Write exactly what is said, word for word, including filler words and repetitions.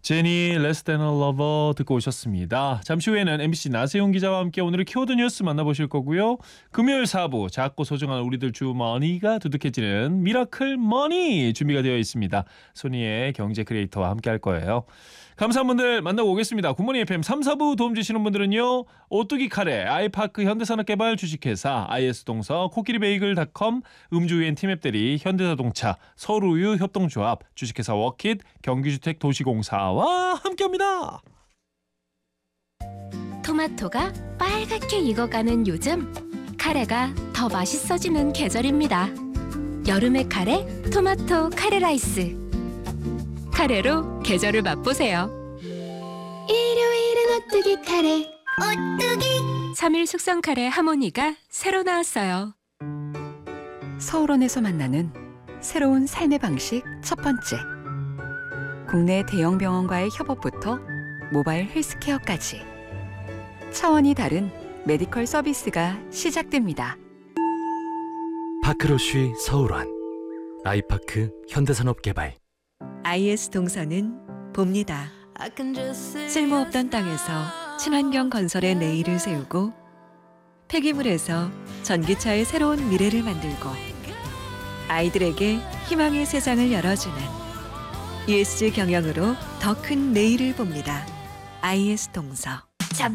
제니 Less Than a Lover 듣고 오셨습니다. 잠시 후에는 엠비씨 나세용 기자와 함께 오늘의 키워드 뉴스 만나보실 거고요. 금요일 사 부 작고 소중한 우리들 주머니가 두둑해지는 미라클 머니 준비가 되어 있습니다. 소니의 경제 크리에이터와 함께 할 거예요. 감사한 분들 만나고 오겠습니다. 굿모닝 에프엠 삼, 사 부 도움 주시는 분들은요. 오뚜기 카레, 아이파크 현대산업개발 주식회사, 아이에스동서, 코끼리베이글닷컴, 음주위엔 티맵대리, 현대자동차, 서울우유 협동조합, 주식회사 워킷, 경기주택 도시공사와 함께합니다. 토마토가 빨갛게 익어가는 요즘, 카레가 더 맛있어지는 계절입니다. 여름의 카레, 토마토 카레 라이스. 카레로 계절을 맛보세요. 일요일은 오뚜기 카레. 오뚜기. 삼 일 숙성 카레 하모니가 새로 나왔어요. 서울원에서 만나는 새로운 삶의 방식 첫 번째. 국내 대형 병원과의 협업부터 모바일 헬스케어까지 차원이 다른 메디컬 서비스가 시작됩니다. 파크로쉬 서울원, 아이파크 현대산업개발. 아이에스 동서는 봅니다. 쓸모없던 땅에서 친환경 건설의 내일을 세우고 폐기물에서 전기차의 새로운 미래를 만들고 아이들에게 희망의 세상을 열어주는 이에스지 경영으로 더 큰 내일을 봅니다. 아이에스 동서.